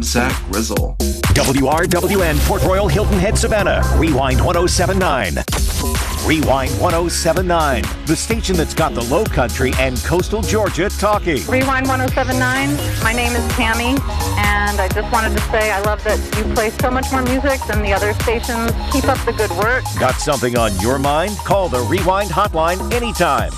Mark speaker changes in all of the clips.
Speaker 1: Zach Grizzle.
Speaker 2: WRWN Port Royal Hilton Head Savannah. Rewind 1079. Rewind 1079. The station that's got the low country and coastal Georgia talking.
Speaker 3: Rewind 1079. My name is Tammy, and I just wanted to say I love that you play so much more music than the other stations. Keep up the good work.
Speaker 2: Got something on your mind? Call the Rewind hotline anytime.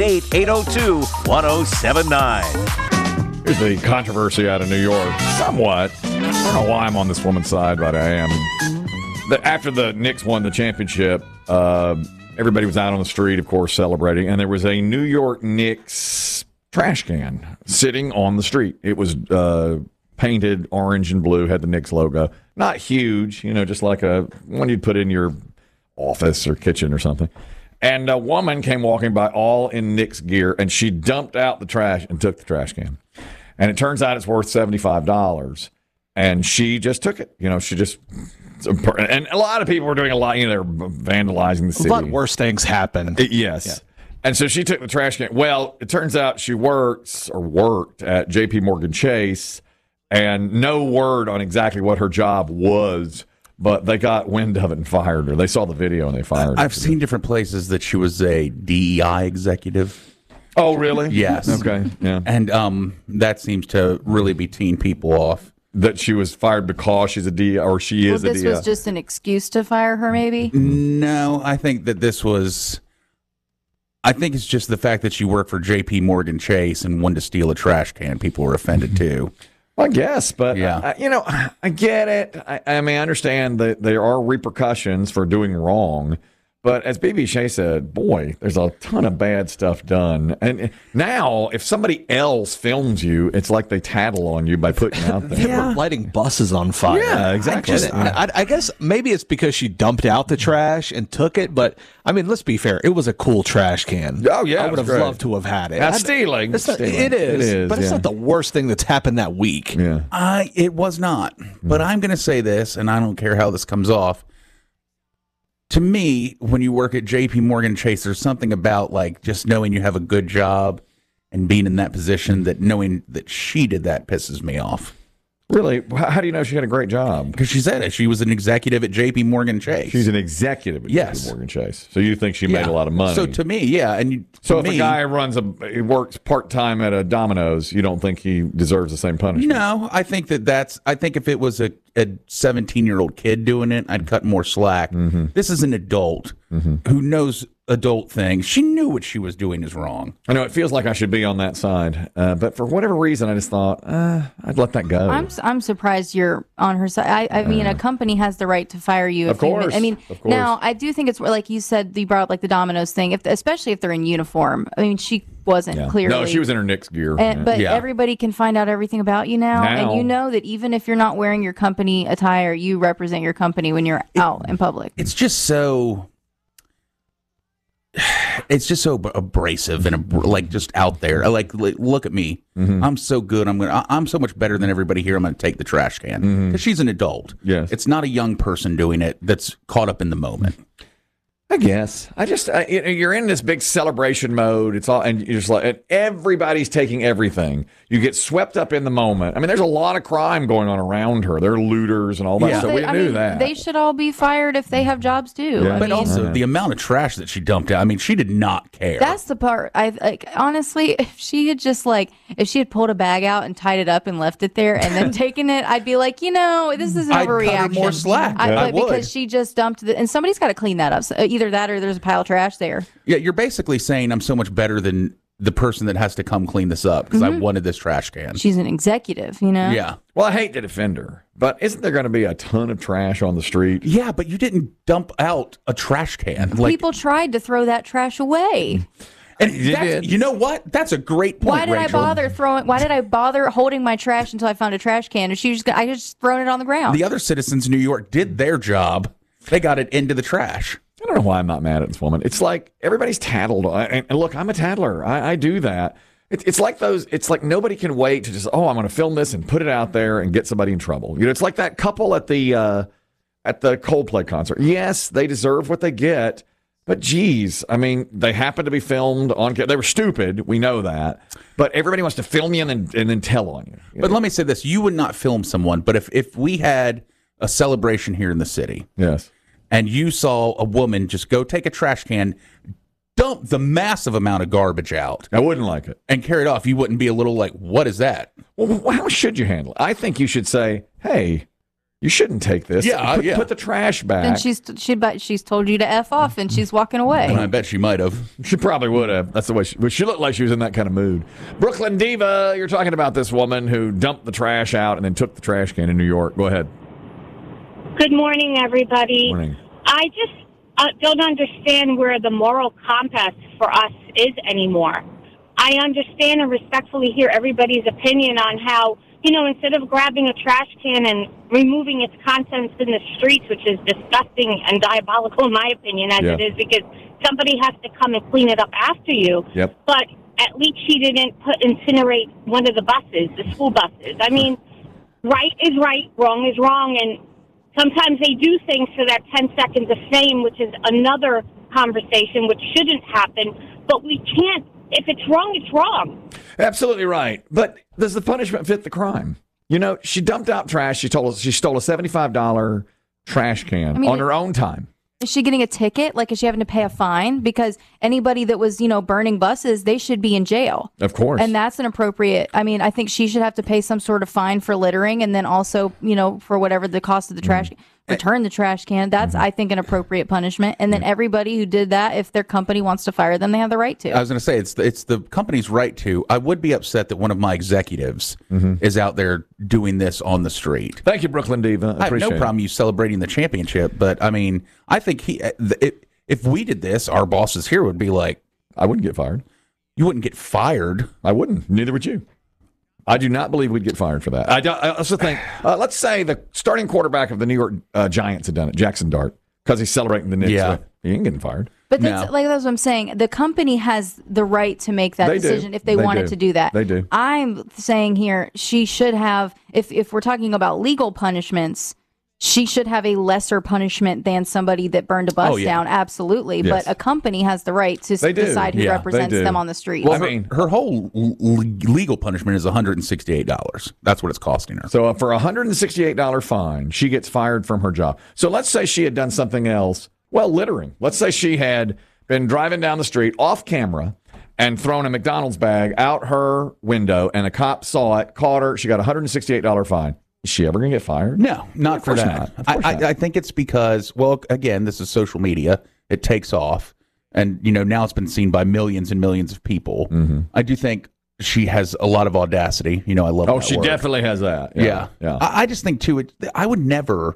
Speaker 2: 888-802-1079.
Speaker 4: Here's the controversy out of New York. Somewhat. I don't know why I'm on this woman's side, but I am. After the Knicks won the championship, everybody was out on the street, of course, celebrating, and there was a New York Knicks trash can sitting on the street. It was painted orange and blue, had the Knicks logo. Not huge, just like one you'd put in your office or kitchen or something. And a woman came walking by all in Knicks gear, and she dumped out the trash and took the trash can. And it turns out it's worth $75. And she just took it. She just... And a lot of people were doing a lot. They're vandalizing the city.
Speaker 5: A lot worse things happen.
Speaker 4: Yes. Yeah. And so she took the trash can. Well, it turns out she worked at J.P. Morgan Chase, and no word on exactly what her job was, but they got wind of it and fired her. They saw the video and they fired her.
Speaker 6: I've seen different places that she was a DEI executive.
Speaker 4: Oh, really?
Speaker 6: Yes.
Speaker 4: Okay. Yeah.
Speaker 6: And that seems to really be teeing people off.
Speaker 4: That she was fired because she's a DEI, or she is a DEI.
Speaker 7: This was just an excuse to fire her, maybe?
Speaker 6: No, I think that this was... I think it's just the fact that she worked for J.P. Morgan Chase and wanted to steal a trash can. People were offended, too.
Speaker 4: Well, I guess, but,
Speaker 6: yeah.
Speaker 4: I get it. I mean, I understand that there are repercussions for doing wrong. But as BB Shea said, boy, there's a ton of bad stuff done. And now, if somebody else films you, it's like they tattle on you by putting you out there.
Speaker 5: They were lighting buses on fire.
Speaker 4: Yeah, exactly.
Speaker 5: I guess maybe it's because she dumped out the trash and took it. But, I mean, let's be fair. It was a cool trash can.
Speaker 4: Oh, yeah.
Speaker 5: I would have loved to have had it.
Speaker 4: That's stealing.
Speaker 5: It is. But it's not the worst thing that's happened that week.
Speaker 4: Yeah.
Speaker 6: It was not. But I'm going to say this, and I don't care how this comes off. To me, when you work at J.P. Morgan Chase, there's something about like just knowing you have a good job and being in that position that knowing that she did that pisses me off.
Speaker 4: Really? How do you know she had a great job?
Speaker 6: Because she said it. She was an executive at J.P. Morgan Chase.
Speaker 4: She's an executive at J.P. Morgan Chase. So you think she made a lot of money?
Speaker 6: So to me, yeah. And
Speaker 4: so if a guy he works part-time at a Domino's, you don't think he deserves the same punishment?
Speaker 6: No, I think I think if it was a 17-year-old kid doing it, I'd cut more slack. Mm-hmm. This is an adult who knows adult things. She knew what she was doing is wrong.
Speaker 4: I know it feels like I should be on that side, but for whatever reason, I just thought I'd let that go.
Speaker 7: I'm surprised you're on her side. I mean, a company has the right to fire you.
Speaker 4: Of course.
Speaker 7: Now I do think it's like you said. You brought up like the Domino's thing, especially if they're in uniform. I mean, she wasn't clearly.
Speaker 4: No, she was in her Knicks gear.
Speaker 7: But everybody can find out everything about you now, and you know that even if you're not wearing your company attire, you represent your company when you're out in public.
Speaker 6: It's just so. It's just so abrasive and like just out there. Like look at me. Mm-hmm. I'm so good. I'm so much better than everybody here. I'm going to take the trash can because she's an adult.
Speaker 4: Yes,
Speaker 6: it's not a young person doing it that's caught up in the moment.
Speaker 4: I guess you're in this big celebration mode. It's all, and you're just like, and everybody's taking everything. You get swept up in the moment. I mean, there's a lot of crime going on around her. There are looters and all that. So we knew that
Speaker 7: they should all be fired if they have jobs too.
Speaker 4: Yeah.
Speaker 6: But also the amount of trash that she dumped out. I mean, she did not care.
Speaker 7: That's the part. Honestly, if she had pulled a bag out and tied it up and left it there and then taken it, I'd be like, this is an overreaction.
Speaker 6: I'd cut her more slack.
Speaker 7: I would. Because she just dumped it, and somebody's got to clean that up. So either that or there's a pile of trash there.
Speaker 6: Yeah, you're basically saying I'm so much better than the person that has to come clean this up because I wanted this trash can.
Speaker 7: She's an executive,
Speaker 6: Yeah.
Speaker 4: Well, I hate to defend her, but isn't there going to be a ton of trash on the street?
Speaker 6: Yeah, but you didn't dump out a trash can.
Speaker 7: People tried to throw that trash away.
Speaker 6: And you know what? That's a great point.
Speaker 7: Why did
Speaker 6: Rachel.
Speaker 7: Why did I bother holding my trash until I found a trash can? I just thrown it on the ground.
Speaker 6: The other citizens in New York did their job. They got it into the trash.
Speaker 4: I don't know why I'm not mad at this woman. It's like everybody's tattled. And look, I'm a tattler. I do that. It's like nobody can wait to just, I'm going to film this and put it out there and get somebody in trouble. It's like that couple at the Coldplay concert. Yes, they deserve what they get, But geez, I mean, they happened to be filmed on. They were stupid. We know that. But everybody wants to film you and then tell on you.
Speaker 6: But let me say this: you would not film someone, but if we had a celebration here in the city,
Speaker 4: yes,
Speaker 6: and you saw a woman just go take a trash can, dump the massive amount of garbage out,
Speaker 4: I wouldn't like it,
Speaker 6: and carry it off, you wouldn't be a little like, "What is that?"
Speaker 4: Well, how should you handle it? I think you should say, "Hey, you shouldn't take this. Put the trash back."
Speaker 7: Then she's told you to F off and she's walking away.
Speaker 6: And I bet she might have.
Speaker 4: She probably would have. That's the way she looked like she was in that kind of mood. Brooklyn Diva, you're talking about this woman who dumped the trash out and then took the trash can in New York. Go ahead.
Speaker 1: Good morning, everybody.
Speaker 4: Morning.
Speaker 1: I just don't understand where the moral compass for us is anymore. I understand and respectfully hear everybody's opinion on how, instead of grabbing a trash can and removing its contents in the streets, which is disgusting and diabolical in my opinion, as it is, because somebody has to come and clean it up after you.
Speaker 4: Yep.
Speaker 1: But at least she didn't incinerate one of the buses, the school buses. I mean, right is right, wrong is wrong, and sometimes they do things for that 10 seconds of fame, which is another conversation, which shouldn't happen. But we can't. If it's wrong, it's wrong.
Speaker 4: Absolutely right. But does the punishment fit the crime? She dumped out trash. She told us she stole a $75 trash can on her own time.
Speaker 7: Is she getting a ticket? Like, is she having to pay a fine? Because anybody that was, burning buses, they should be in jail.
Speaker 4: Of course.
Speaker 7: And that's an appropriate. I mean, I think she should have to pay some sort of fine for littering, and then also, for whatever the cost of the trash, return the trash can. That's, I think, an appropriate punishment. And then everybody who did that, if their company wants to fire them, they have the right to.
Speaker 6: I was going to say, it's the company's right to. I would be upset that one of my executives is out there doing this on the street.
Speaker 4: Thank you, Brooklyn Diva.
Speaker 6: I have no problem you celebrating the championship, but I mean, I think if we did this, our bosses here would be like,
Speaker 4: I wouldn't get fired.
Speaker 6: You wouldn't get fired.
Speaker 4: I wouldn't. Neither would you. I do not believe we'd get fired for that. I also think, let's say the starting quarterback of the New York Giants had done it, Jackson Dart, because he's celebrating the Knicks.
Speaker 6: Yeah.
Speaker 4: He ain't getting fired.
Speaker 7: But that's what I'm saying. The company has the right to make that decision if they wanted to do that.
Speaker 4: They do.
Speaker 7: I'm saying here she should have, if we're talking about legal punishments, she should have a lesser punishment than somebody that burned a bus down. Absolutely.
Speaker 4: Yes.
Speaker 7: But a company has the right to decide who represents them on the street.
Speaker 6: Well, her whole legal punishment is $168. That's what it's costing her.
Speaker 4: So for a $168 fine, she gets fired from her job. So let's say she had done something else. Well, littering. Let's say she had been driving down the street off camera and thrown a McDonald's bag out her window, and a cop saw it, caught her. She got a $168 fine. Is she ever going to get fired?
Speaker 6: No, not for that. I think it's because, well, again, this is social media. It takes off. And, now it's been seen by millions and millions of people. Mm-hmm. I do think she has a lot of audacity. I love that
Speaker 4: she
Speaker 6: word.
Speaker 4: Definitely has that.
Speaker 6: Yeah. I just think, too, it would never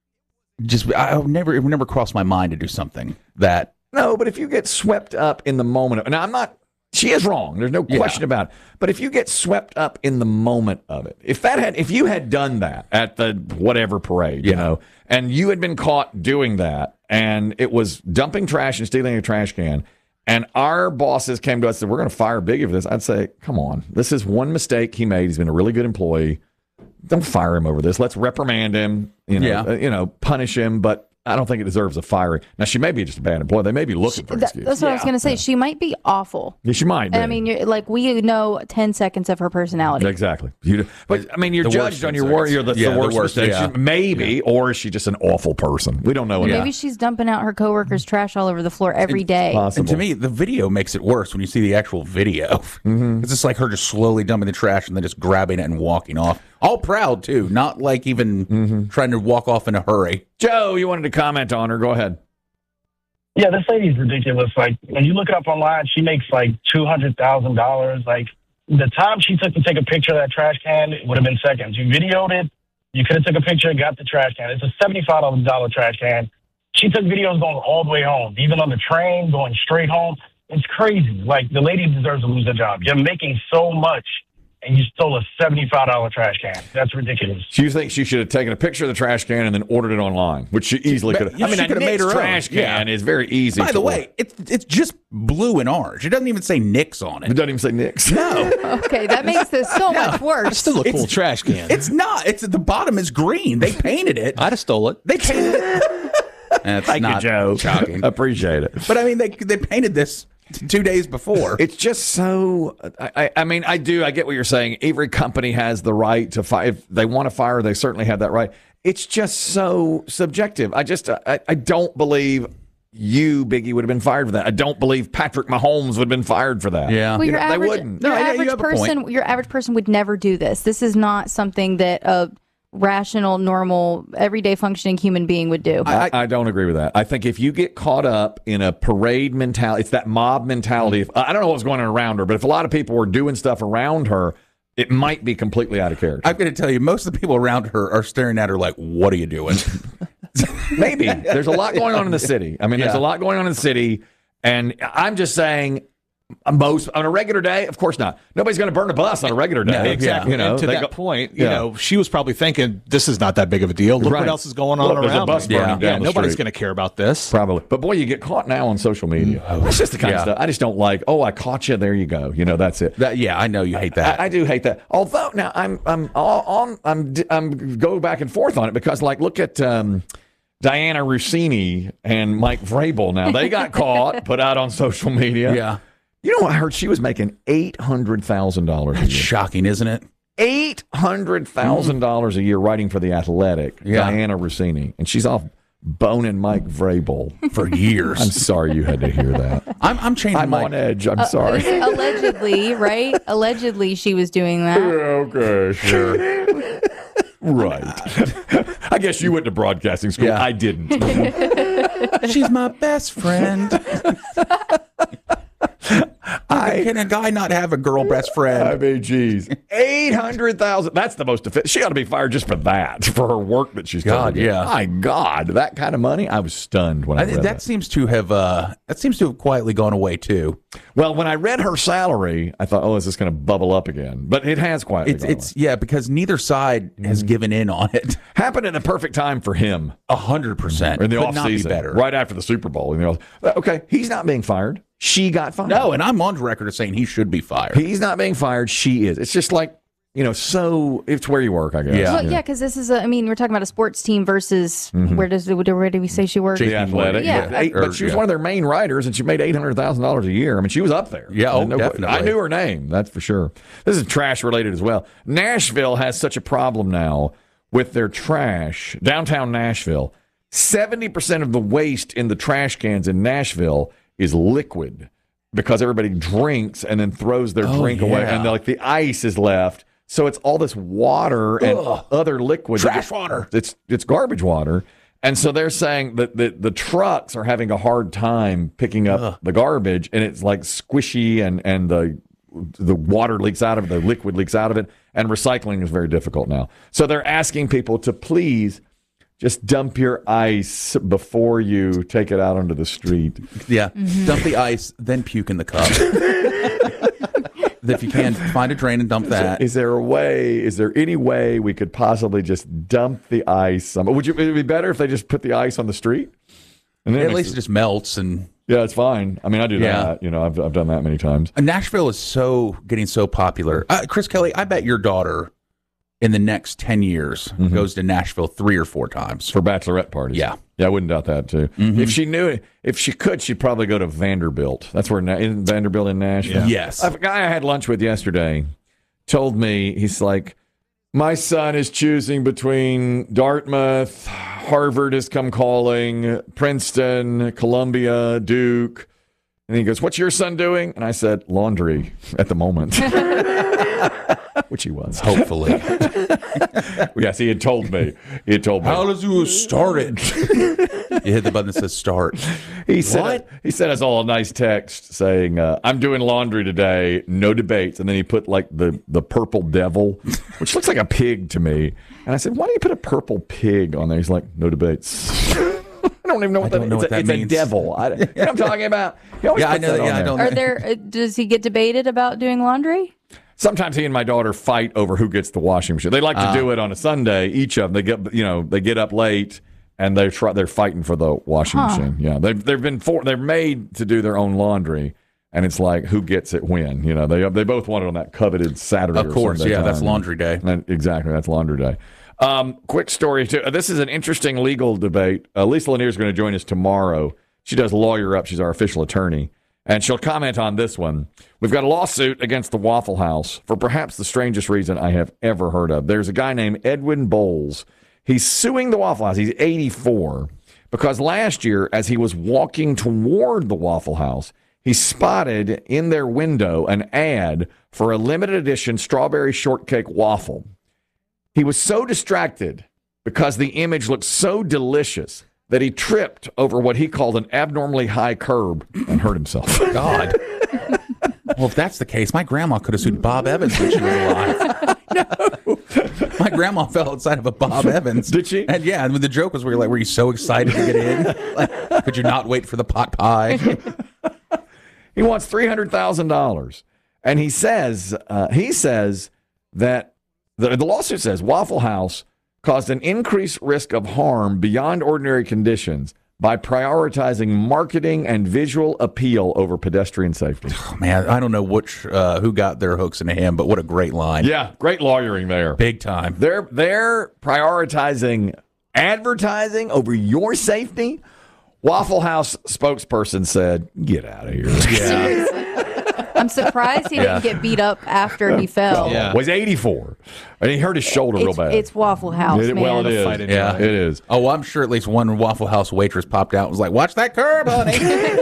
Speaker 6: cross my mind to do something that.
Speaker 4: No, but if you get swept up in the moment. She is wrong. There's no question about it. But if you get swept up in the moment of it, if you had done that at the whatever parade, and you had been caught doing that, and it was dumping trash and stealing a trash can, and our bosses came to us and said, we're going to fire Biggie for this, I'd say, come on. This is one mistake he made. He's been a really good employee. Don't fire him over this. Let's reprimand him, punish him, but I don't think it deserves a firing. Now, she may be just a bad employee. They may be looking for an excuse.
Speaker 7: That's what I was going to say. She might be awful.
Speaker 4: Yeah, she might be.
Speaker 7: I mean, we know 10 seconds of her personality.
Speaker 4: Exactly. But, I mean, you're judged on your work. You're the worst mistakes. Yeah. Maybe, or is she just an awful person? We don't know.
Speaker 7: Maybe she's dumping out her coworkers' trash all over the floor every day.
Speaker 4: Possible.
Speaker 6: And to me, the video makes it worse when you see the actual video. Mm-hmm. It's just like her just slowly dumping the trash and then just grabbing it and walking off. All proud, too. Not like even trying to walk off in a hurry.
Speaker 4: Joe, you wanted to comment on her. Go ahead.
Speaker 8: Yeah, this lady's ridiculous. Like, when you look it up online, she makes like $200,000. Like, the time she took to take a picture of that trash can, it would have been seconds. You videoed it. You could have took a picture and got the trash can. It's a $75 trash can. She took videos going all the way home, even on the train, going straight home. It's crazy. Like, the lady deserves to lose her job. You're making so much, and you stole a $75 trash can. That's ridiculous.
Speaker 4: So you think she should have taken a picture of the trash can and then ordered it online, which she easily could have. I mean,
Speaker 6: she could have made her
Speaker 4: trash can is very easy.
Speaker 6: By the way, it's just blue and orange. It doesn't even say Nick's on it.
Speaker 4: It doesn't even say Nick's.
Speaker 6: No.
Speaker 7: Okay, that makes this so much worse.
Speaker 5: It's still a cool trash can.
Speaker 6: It's not. It's the bottom is green. They painted it.
Speaker 5: I'd have stole it.
Speaker 6: They painted it. That's
Speaker 4: Thank
Speaker 6: not
Speaker 4: you, Joe.
Speaker 6: shocking.
Speaker 4: Appreciate it.
Speaker 6: But I mean, they painted this 2 days before.
Speaker 4: It's just so. I mean, I get what you're saying. Every company has the right to fire. If they want to fire, they certainly have that right. It's just so subjective. I don't believe you, Biggie, would have been fired for that. I don't believe Patrick Mahomes would have been fired for that.
Speaker 6: Yeah.
Speaker 7: Well,
Speaker 4: They wouldn't.
Speaker 7: Your
Speaker 6: No, yeah, you
Speaker 7: average
Speaker 6: have a
Speaker 7: person,
Speaker 6: point.
Speaker 7: your average person would never do this. This is not something that a rational, normal, everyday functioning human being would do.
Speaker 4: I don't agree with that. I think if you get caught up in a parade mentality, it's that mob mentality. I don't know what was going on around her, but if a lot of people were doing stuff around her, it might be completely out of character.
Speaker 6: I'm going to tell you, most of the people around her are staring at her like, what are you doing?
Speaker 4: Maybe. There's a lot going on in the city. I mean, there's
Speaker 6: Yeah.
Speaker 4: a lot going on in the city, and I'm just saying, most on a regular day, of course not. Nobody's going to burn a bus on a regular day.
Speaker 6: No,
Speaker 5: Exactly.
Speaker 4: You know,
Speaker 5: and to
Speaker 4: they
Speaker 5: that
Speaker 4: go-
Speaker 5: point,
Speaker 4: Yeah.
Speaker 5: she was probably thinking, this is not that big of a deal. Look
Speaker 4: Right.
Speaker 5: what else is going on
Speaker 4: Look, there's a
Speaker 5: around
Speaker 4: bus
Speaker 5: me.
Speaker 4: burning down the
Speaker 5: nobody's
Speaker 4: street.
Speaker 5: going to care about this.
Speaker 4: Probably. But boy, you get caught now on social media. That's just the kind of
Speaker 6: Yeah.
Speaker 4: stuff I just don't like. Oh, I caught you. There you go. You know, that's it.
Speaker 6: Yeah, I know you hate that.
Speaker 4: I do hate that. Although now I'm go back and forth on it because like look at Diana Rossini and Mike Vrabel. Now they got caught, put out on social media.
Speaker 6: Yeah.
Speaker 4: You know what? I heard she was making $800,000 a year.
Speaker 6: Shocking, isn't it?
Speaker 4: $800,000 a year writing for the Athletic.
Speaker 6: Yeah.
Speaker 4: Diana Rossini, and she's off boning Mike Vrabel.
Speaker 6: For years.
Speaker 4: I'm sorry you had to hear that.
Speaker 6: I'm changing
Speaker 4: I'm
Speaker 6: my...
Speaker 4: on edge. I'm sorry.
Speaker 7: Allegedly, right? Allegedly, she was doing that.
Speaker 4: Okay, sure. Right. I guess you went to broadcasting school.
Speaker 6: Yeah.
Speaker 4: I didn't.
Speaker 6: She's my best friend. Can a guy not have a girl best friend?
Speaker 4: I mean, geez. 800,000. That's the most offensive. She ought to be fired just for that, for her work that she's
Speaker 6: God,
Speaker 4: doing.
Speaker 6: yeah.
Speaker 4: My God, that kind of money. I was stunned when I,
Speaker 6: I
Speaker 4: read
Speaker 6: think
Speaker 4: that.
Speaker 6: that seems to have quietly gone away too.
Speaker 4: Well, when I read her salary, I thought, oh, is this going to bubble up again? But it has quietly gone
Speaker 6: It's yeah, because neither side has given in on it.
Speaker 4: happened at a perfect time for him
Speaker 6: 100%.
Speaker 4: in the
Speaker 6: Could not be
Speaker 4: offseason,
Speaker 6: better.
Speaker 4: right after the Super Bowl. Okay, he's not being fired. She got fired.
Speaker 6: No, and I'm on record as saying he should be fired.
Speaker 4: He's not being fired. She is. It's just like, so it's where you work, I guess.
Speaker 6: Yeah.
Speaker 7: Well, yeah, because this is we're talking about a sports team versus where did we say she worked?
Speaker 4: The Athletic.
Speaker 7: Yeah.
Speaker 4: But she was one of their main writers, and she made $800,000 a year. I mean, she was up there.
Speaker 6: Yeah,
Speaker 4: And
Speaker 6: definitely.
Speaker 4: I knew her name, that's for sure. This is trash related as well. Nashville has such a problem now with their trash. Downtown Nashville, 70% of the waste in the trash cans in Nashville is liquid because everybody drinks and then throws their drink away,
Speaker 6: yeah.
Speaker 4: and the ice is left. So it's all this water and other liquid.
Speaker 6: Trash water.
Speaker 4: It's garbage water. And so they're saying that the trucks are having a hard time picking up the garbage, and it's like squishy, and the water leaks out of it, the liquid leaks out of it, and recycling is very difficult now. So they're asking people to please just dump your ice before you take it out onto the street.
Speaker 6: Yeah. Dump the ice, then puke in the cup. If you can, find a drain and dump that.
Speaker 4: Is there any way we could possibly just dump the ice? Would it be better if they just put the ice on the street? And then
Speaker 6: At least it just melts and...
Speaker 4: yeah, it's fine. I mean, I do
Speaker 6: Yeah.
Speaker 4: that. I've done that many times.
Speaker 6: Nashville is getting so popular. Chris Kelly, I bet your daughter in the next 10 years goes to Nashville 3 or 4 times.
Speaker 4: For bachelorette parties.
Speaker 6: Yeah.
Speaker 4: Yeah, I wouldn't doubt that, too. If she knew it, if she could, she'd probably go to Vanderbilt. That's where, isn't Vanderbilt in Nashville?
Speaker 6: Yeah. Yes.
Speaker 4: A guy I had lunch with yesterday told me, he's like, my son is choosing between Dartmouth, Harvard has come calling, Princeton, Columbia, Duke. And he goes, what's your son doing? And I said, laundry at the moment. Which he was.
Speaker 6: Hopefully.
Speaker 4: Yes, he had told me.
Speaker 6: How does you start it? You hit the button that says start.
Speaker 4: He sent us all a nice text saying, I'm doing laundry today, no debates. And then he put like the purple devil, which looks like a pig to me. And I said, why do you put a purple pig on there? He's like, no debates. I don't even know what that means. It's
Speaker 6: means.
Speaker 4: a devil. You know what I'm talking about? He always
Speaker 6: Yeah, I
Speaker 4: puts
Speaker 6: know.
Speaker 4: that on
Speaker 6: Yeah, I
Speaker 4: there.
Speaker 6: don't.
Speaker 7: Does he get debated about doing laundry?
Speaker 4: Sometimes he and my daughter fight over who gets the washing machine. They like to do it on a Sunday. Each of them, they get up late and they're fighting for the washing machine. Yeah, they're made to do their own laundry, and it's like who gets it when. They both want it on that coveted Saturday.
Speaker 6: Of course,
Speaker 4: or Sunday
Speaker 6: yeah,
Speaker 4: time.
Speaker 6: that's laundry day.
Speaker 4: Exactly, that's laundry day. Quick story, too. This is an interesting legal debate. Lisa Lanier is going to join us tomorrow. She does Lawyer Up. She's our official attorney. And she'll comment on this one. We've got a lawsuit against the Waffle House for perhaps the strangest reason I have ever heard of. There's a guy named Edwin Bowles. He's suing the Waffle House. He's 84 because last year, as he was walking toward the Waffle House, he spotted in their window an ad for a limited edition strawberry shortcake waffle. He was so distracted because the image looked so delicious that he tripped over what he called an abnormally high curb and hurt himself.
Speaker 6: God. Well, if that's the case, my grandma could have sued Bob Evans when she was alive. No. My grandma fell outside of a Bob Evans.
Speaker 4: Did she?
Speaker 6: And yeah, and the joke was, were you so excited to get in? Like, could you not wait for the pot pie?
Speaker 4: He wants $300,000. And he says that the lawsuit says Waffle House caused an increased risk of harm beyond ordinary conditions by prioritizing marketing and visual appeal over pedestrian safety.
Speaker 6: Oh, man, I don't know who got their hooks into him, but what a great line.
Speaker 4: Yeah, great lawyering there.
Speaker 6: Big time.
Speaker 4: They're prioritizing advertising over your safety. Waffle House spokesperson said, "Get out of here."
Speaker 6: Yeah.
Speaker 7: I'm surprised he didn't get beat up after he fell.
Speaker 4: Yeah. Well, he's 84, and he hurt his shoulder real bad.
Speaker 7: It's Waffle House, man.
Speaker 4: Well, it is.
Speaker 6: Yeah,
Speaker 4: it is.
Speaker 6: Oh, well, I'm sure at least one Waffle House waitress popped out and was like, "Watch that curb, honey."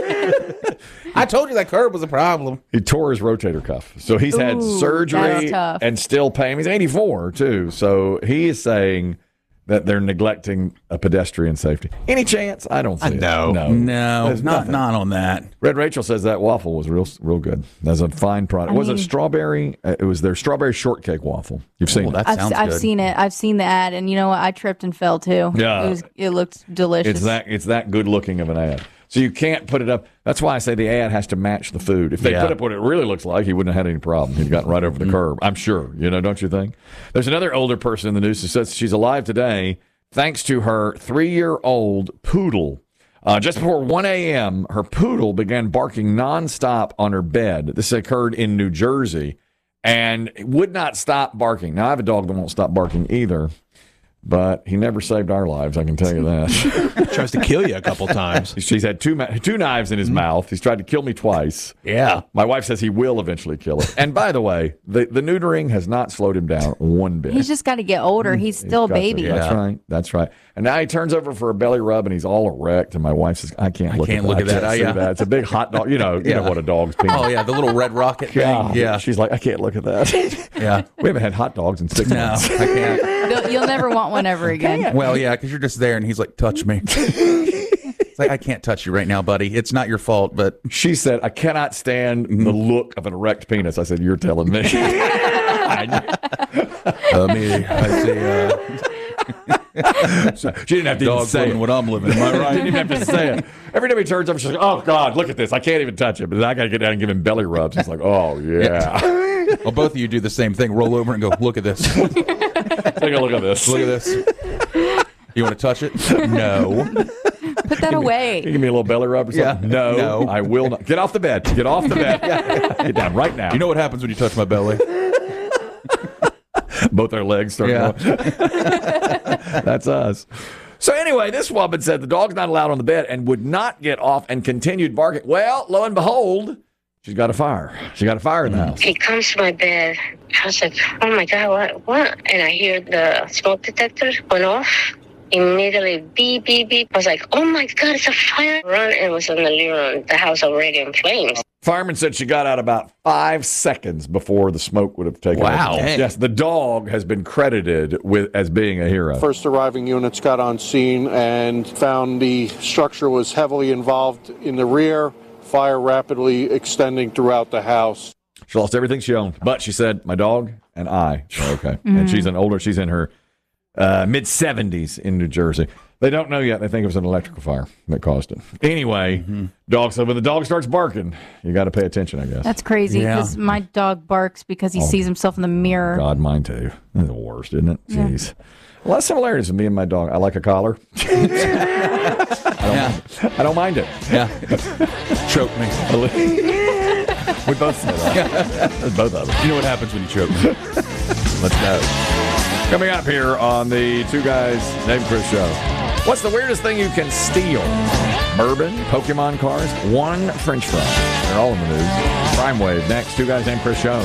Speaker 6: I told you that curb was a problem.
Speaker 4: He tore his rotator cuff. So he's had surgery and still pain. He's 84, too. So he is saying that they're neglecting a pedestrian safety. Any chance? I don't see it.
Speaker 6: No, not on that.
Speaker 4: Red Rachel says that waffle was real good. That's a fine product. Was it strawberry? It was their strawberry shortcake waffle. You've seen it?
Speaker 6: That sounds good.
Speaker 7: I've seen it. I've seen the ad, and you know what? I tripped and fell too.
Speaker 4: Yeah,
Speaker 7: it looked delicious.
Speaker 4: It's that good looking of an ad. So you can't put it up. That's why I say the ad has to match the food. If they put up what it really looks like, he wouldn't have had any problem. He'd gotten right over the curb. I'm sure. Don't you think? There's another older person in the news who says she's alive today thanks to her 3-year-old poodle. Just before 1 a.m., her poodle began barking nonstop on her bed. This occurred in New Jersey and would not stop barking. Now, I have a dog that won't stop barking either. But he never saved our lives, I can tell you that.
Speaker 5: Tries to kill you a couple times.
Speaker 4: He's had two knives in his mouth. He's tried to kill me twice.
Speaker 6: Yeah.
Speaker 4: My wife says he will eventually kill it. And by the way, the neutering has not slowed him down one bit.
Speaker 7: He's just got to get older. He's still a baby.
Speaker 4: That's right. And now he turns over for a belly rub, and he's all erect. And my wife says, I can't look at that. It's a big hot dog. You know what a dog's penis.
Speaker 6: Oh, yeah, the little red rocket thing. Yeah.
Speaker 4: She's like, I can't look at that.
Speaker 6: Yeah.
Speaker 4: We haven't had hot dogs in 6 months.
Speaker 6: No, I can't.
Speaker 7: You'll never want one ever again.
Speaker 6: Well, yeah, because you're just there, and he's like, touch me. It's like, I can't touch you right now, buddy. It's not your fault, but...
Speaker 4: She said, I cannot stand the look of an erect penis. I said, you're telling me. So she didn't have to even say
Speaker 6: what I'm living. Am I right?
Speaker 4: Didn't even have to say it. Every time he turns up, she's like, oh, God, look at this. I can't even touch it. But then I got to get down and give him belly rubs. He's like, oh, yeah.
Speaker 6: Well, both of you do the same thing. Roll over and go, look at this.
Speaker 4: Take a look at this.
Speaker 6: Look at this. You want to touch it? No.
Speaker 7: Put that away.
Speaker 4: Can you give me a little belly rub or something?
Speaker 6: Yeah.
Speaker 4: No, I will not. Get off the bed. Get off the bed. Get down right now.
Speaker 6: You know what happens when you touch my belly?
Speaker 4: Both our legs start going. That's us. So anyway, this woman said the dog's not allowed on the bed and would not get off and continued barking. Well, lo and behold, she's got a fire. She got a fire in the house.
Speaker 9: He comes to my bed. I was like, oh my God, what? And I hear the smoke detector went off. Immediately, beep, beep, beep. I was like, oh my God, it's a fire. Run, and it was in the living room, the house already in flames.
Speaker 4: Fireman said she got out about 5 seconds before the smoke would have taken
Speaker 6: Wow.
Speaker 4: over. Yes, the dog has been credited as being a hero.
Speaker 10: First arriving units got on scene and found the structure was heavily involved in the rear, fire rapidly extending throughout the house.
Speaker 4: She lost everything she owned, but she said, my dog and I are okay. And she's in her mid-70s in New Jersey. They don't know yet. They think it was an electrical fire that caused it. Anyway, dog said when the dog starts barking, you got to pay attention, I guess.
Speaker 7: That's crazy because my dog barks because he sees himself in the mirror.
Speaker 4: God, mine too. That's the worst, isn't it? Jeez. A lot of similarities with me and my dog. I like a collar. I don't mind it.
Speaker 6: Yeah. Choke me.
Speaker 4: We both said that. Both of us.
Speaker 6: You know what happens when you choke me?
Speaker 4: Let's go. Coming up here on the Two Guys Named Chris show. What's the weirdest thing you can steal? Bourbon, Pokemon cards, one French fry. They're all in the news. Crime Wave next. Two Guys Named Chris show.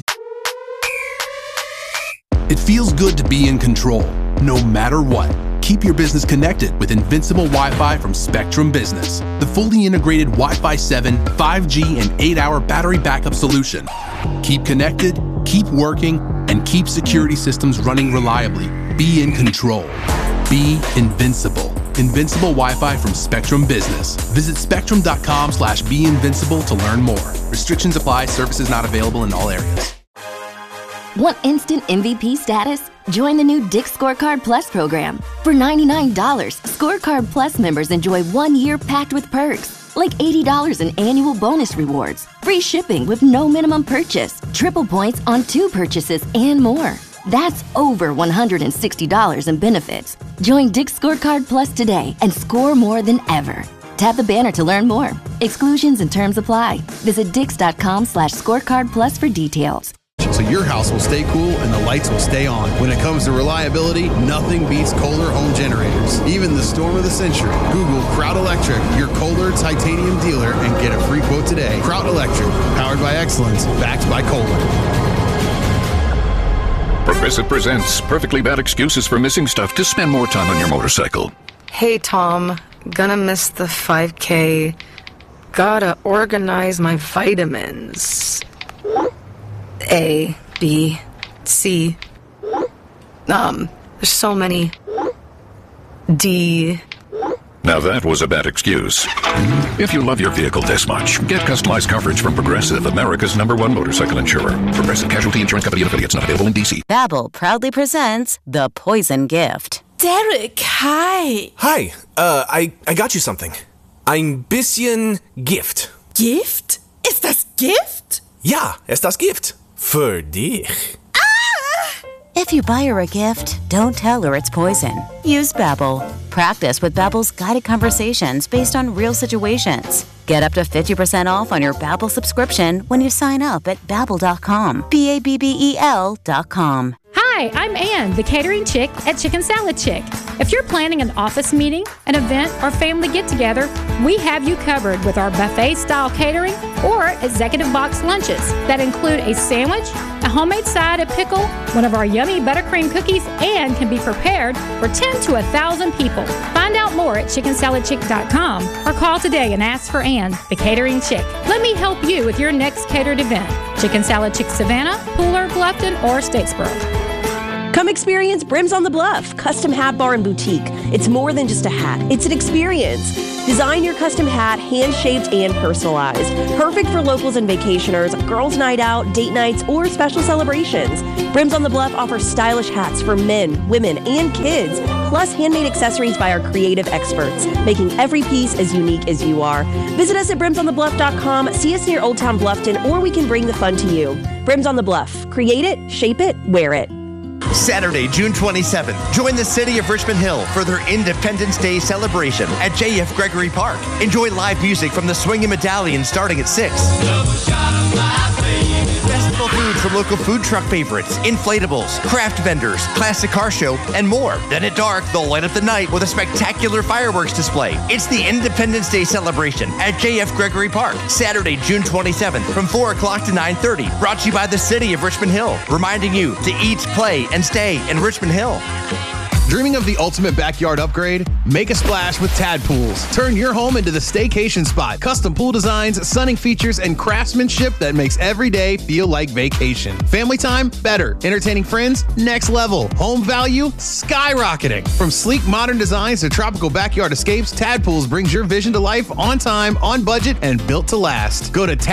Speaker 11: It feels good to be in control, no matter what. Keep your business connected with Invincible Wi-Fi from Spectrum Business, the fully integrated Wi-Fi 7, 5G, and 8-hour battery backup solution. Keep connected, keep working, and keep security systems running reliably. Be in control. Be invincible. Invincible Wi-Fi from Spectrum Business. Visit spectrum.com/beinvincible to learn more. Restrictions apply. Services not available in all areas.
Speaker 12: Want instant MVP status? Join the new Dick's Scorecard Plus program. For $99, Scorecard Plus members enjoy 1 year packed with perks, like $80 in annual bonus rewards, free shipping with no minimum purchase, triple points on 2 purchases, and more. That's over $160 in benefits. Join Dick's Scorecard Plus today and score more than ever. Tap the banner to learn more. Exclusions and terms apply. Visit dix.com/scorecardplus for details.
Speaker 13: So your house will stay cool and the lights will stay on. When it comes to reliability, nothing beats Kohler home generators. Even the storm of the century. Google Kraut Electric, your Kohler titanium dealer, and get a free quote today. Kraut Electric, powered by excellence, backed by Kohler.
Speaker 14: Progressive presents Perfectly Bad Excuses for Missing Stuff to spend more time on your motorcycle.
Speaker 15: Hey, Tom. Gonna miss the 5K. Gotta organize my vitamins. A, B, C. There's so many. D.
Speaker 14: Now that was a bad excuse. If you love your vehicle this much, get customized coverage from Progressive, America's #1 motorcycle insurer. Progressive Casualty Insurance Company and affiliates, not available in D.C.
Speaker 16: Babbel proudly presents The Poison Gift.
Speaker 17: Derek, hi.
Speaker 18: Hi, I got you something. Ein bisschen Gift.
Speaker 17: Gift? Ist das Gift?
Speaker 18: Ja, ist das Gift. Für dich.
Speaker 16: If you buy her a gift, don't tell her it's poison. Use Babbel. Practice with Babbel's guided conversations based on real situations. Get up to 50% off on your Babbel subscription when you sign up at Babbel.com. Babbel.com.
Speaker 19: Hi, I'm Ann, the catering chick at Chicken Salad Chick. If you're planning an office meeting, an event, or family get-together, we have you covered with our buffet-style catering or executive box lunches that include a sandwich, a homemade side, a pickle, one of our yummy buttercream cookies, and can be prepared for 10 to 1,000 people. Find out more at chickensaladchick.com or call today and ask for Ann, the catering chick. Let me help you with your next catered event. Chicken Salad Chick Savannah, Pooler, Bluffton, or Statesboro.
Speaker 20: Come experience Brims on the Bluff, custom hat bar and boutique. It's more than just a hat, it's an experience. Design your custom hat, hand-shaped and personalized. Perfect for locals and vacationers, girls' night out, date nights, or special celebrations. Brims on the Bluff offers stylish hats for men, women, and kids, plus handmade accessories by our creative experts, making every piece as unique as you are. Visit us at brimsonthebluff.com, see us near Old Town Bluffton, or we can bring the fun to you. Brims on the Bluff. Create it, shape it, wear it.
Speaker 21: Saturday, June 27th, join the City of Richmond Hill for their Independence Day celebration at JF Gregory Park. Enjoy live music from the Swingin' Medallion starting at 6. Festival food from local food truck favorites, inflatables, craft vendors, classic car show, and more. Then at dark, they'll light up the night with a spectacular fireworks display. It's the Independence Day celebration at JF Gregory Park, Saturday, June 27th from 4 o'clock to 9:30. Brought to you by the City of Richmond Hill, reminding you to eat, play, and stay in Richmond Hill.
Speaker 13: Dreaming of the ultimate backyard upgrade? Make a splash with Tad Pools. Turn your home into the staycation spot. Custom pool designs, sunning features, and craftsmanship that makes every day feel like vacation. Family time? Better. Entertaining friends? Next level. Home value? Skyrocketing. From sleek modern designs to tropical backyard escapes, Tad Pools brings your vision to life on time, on budget, and built to last. Go to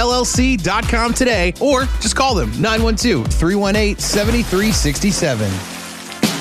Speaker 13: tad-pools-llc.com today or just call them 912-318-7367.